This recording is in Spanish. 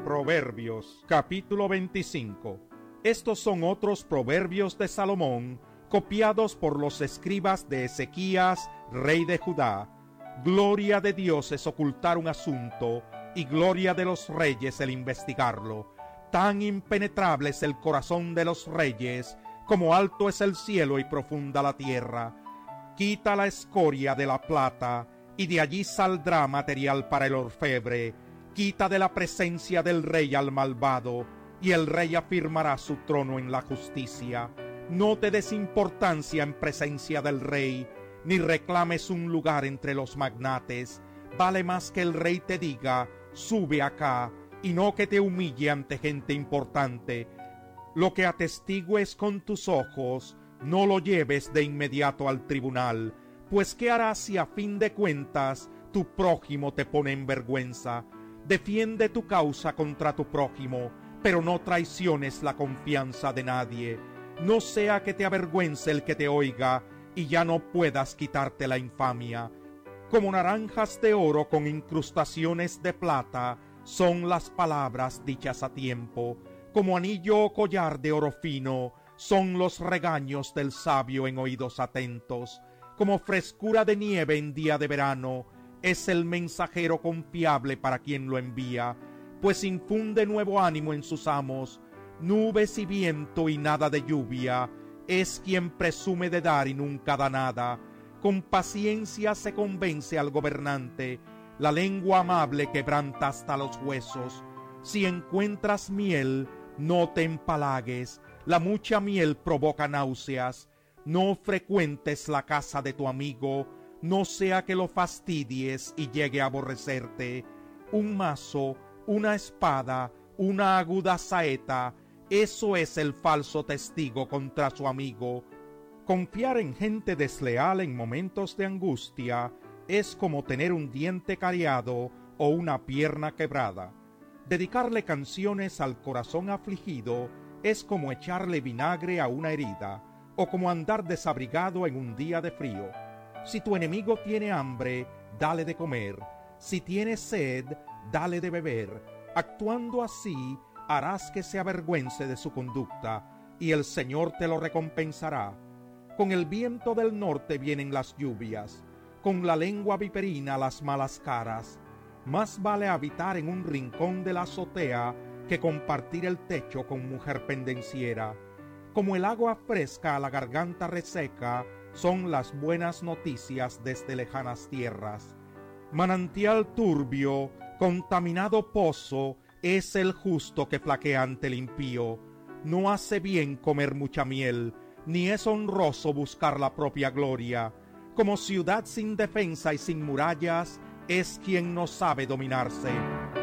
Proverbios, capítulo 25. Estos son otros proverbios de Salomón, copiados por los escribas de Ezequías, rey de Judá. Gloria de Dios es ocultar un asunto, y gloria de los reyes el investigarlo. Tan impenetrable es el corazón de los reyes, como alto es el cielo y profunda la tierra. Quita la escoria de la plata, y de allí saldrá material para el orfebre. Quita de la presencia del rey al malvado, y el rey afirmará su trono en la justicia. No te des importancia en presencia del rey, ni reclames un lugar entre los magnates. Vale más que el rey te diga, sube acá, y no que te humille ante gente importante. Lo que atestigues con tus ojos, no lo lleves de inmediato al tribunal, pues ¿qué harás si a fin de cuentas tu prójimo te pone en vergüenza? Defiende tu causa contra tu prójimo, pero no traiciones la confianza de nadie. No sea que te avergüence el que te oiga, y ya no puedas quitarte la infamia. Como naranjas de oro con incrustaciones de plata, son las palabras dichas a tiempo. Como anillo o collar de oro fino, son los regaños del sabio en oídos atentos. Como frescura de nieve en día de verano, es el mensajero confiable para quien lo envía, pues infunde nuevo ánimo en sus amos. Nubes y viento y nada de lluvia, es quien presume de dar y nunca da nada. Con paciencia se convence al gobernante, la lengua amable quebranta hasta los huesos. Si encuentras miel, no te empalagues, la mucha miel provoca náuseas. No frecuentes la casa de tu amigo, no sea que lo fastidies y llegue a aborrecerte. Un mazo, una espada, una aguda saeta, eso es el falso testigo contra su amigo. Confiar en gente desleal en momentos de angustia es como tener un diente cariado o una pierna quebrada. Dedicarle canciones al corazón afligido es como echarle vinagre a una herida, o como andar desabrigado en un día de frío. Si tu enemigo tiene hambre, dale de comer. Si tiene sed, dale de beber. Actuando así, harás que se avergüence de su conducta, y el Señor te lo recompensará. Con el viento del norte vienen las lluvias, con la lengua viperina las malas caras. Más vale habitar en un rincón de la azotea que compartir el techo con mujer pendenciera. Como el agua fresca a la garganta reseca, son las buenas noticias desde lejanas tierras. Manantial turbio, contaminado pozo, es el justo que flaquea ante el impío. No hace bien comer mucha miel, ni es honroso buscar la propia gloria. Como ciudad sin defensa y sin murallas, es quien no sabe dominarse.